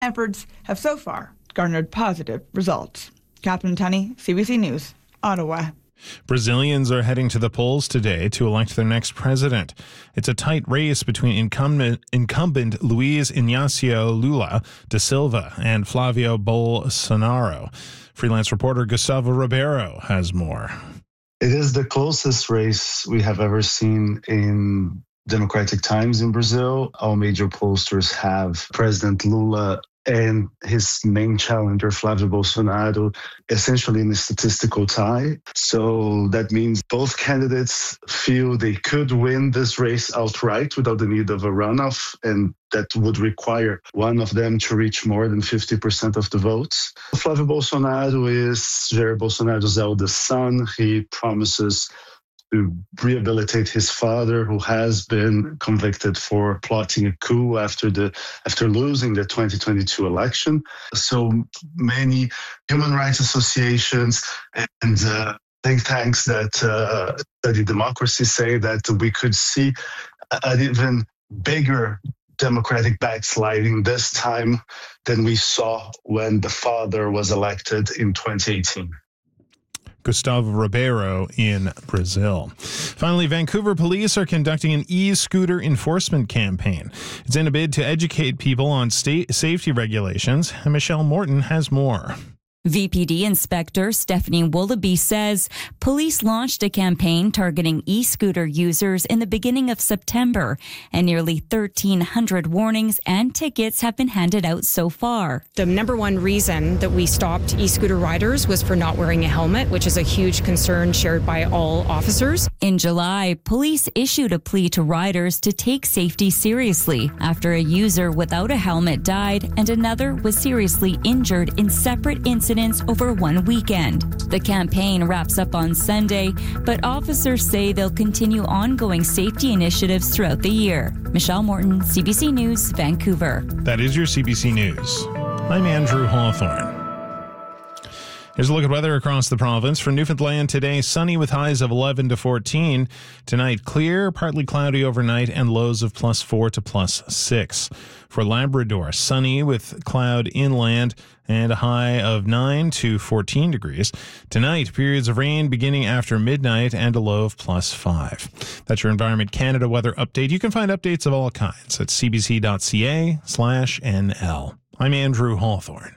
Efforts have so far garnered positive results. Catherine Tunney, CBC News, Ottawa. Brazilians are heading to the polls today to elect their next president. It's a tight race between incumbent Luiz Inácio Lula da Silva and Flavio Bolsonaro. Freelance reporter Gustavo Ribeiro has more. It is the closest race we have ever seen in democratic times in Brazil. All major pollsters have President Lula and his main challenger, Flavio Bolsonaro, essentially in a statistical tie. So that means both candidates feel they could win this race outright without the need of a runoff, and that would require one of them to reach more than 50% of the votes. Flavio Bolsonaro is Jair Bolsonaro's eldest son. He promises to rehabilitate his father, who has been convicted for plotting a coup after losing the 2022 election. So many human rights associations and think tanks that study democracy say that we could see an even bigger democratic backsliding this time than we saw when the father was elected in 2018. Gustavo Ribeiro in Brazil. Finally, Vancouver police are conducting an e-scooter enforcement campaign. It's in a bid to educate people on state safety regulations, and Michelle Morton has more. VPD Inspector Stephanie Wollaby says police launched a campaign targeting e-scooter users in the beginning of September, and nearly 1,300 warnings and tickets have been handed out so far. The number one reason that we stopped e-scooter riders was for not wearing a helmet, which is a huge concern shared by all officers. In July, police issued a plea to riders to take safety seriously after a user without a helmet died and another was seriously injured in separate incidents over one weekend. The campaign wraps up on Sunday, but officers say they'll continue ongoing safety initiatives throughout the year. Michelle Morton, CBC News, Vancouver. That is your CBC News. I'm Andrew Hawthorne. Here's a look at weather across the province. For Newfoundland today, sunny with highs of 11 to 14. Tonight, clear, partly cloudy overnight, and lows of +4 to +6. For Labrador, sunny with cloud inland and a high of 9 to 14 degrees. Tonight, periods of rain beginning after midnight and a low of +5. That's your Environment Canada weather update. You can find updates of all kinds at cbc.ca/NL. I'm Andrew Hawthorne.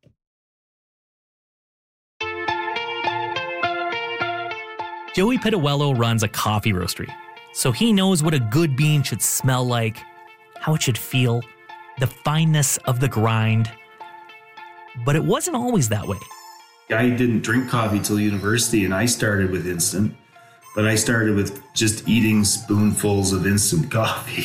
Joey Pitawello runs a coffee roastery, so he knows what a good bean should smell like, how it should feel, the fineness of the grind. But it wasn't always that way. I didn't drink coffee till university, and I started with instant, but I started with just eating spoonfuls of instant coffee.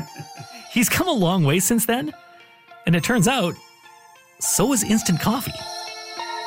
He's come a long way since then, and it turns out, so is instant coffee.